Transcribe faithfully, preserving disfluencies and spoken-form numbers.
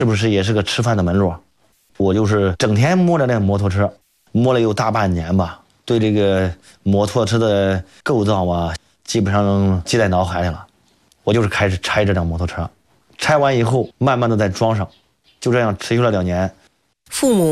是不是也是个吃饭的门路？我就是整天摸着那摩托车，摸了有大半年吧，对这个摩托车的构造啊，基本上记在脑海里了。我就是开始拆这辆摩托车，拆完以后慢慢的再装上，就这样持续了两年。 父母